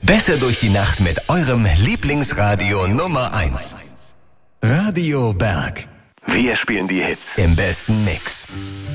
Besser durch die Nacht mit eurem Lieblingsradio Nummer 1. Radio Berg. Wir spielen die Hits im besten Mix.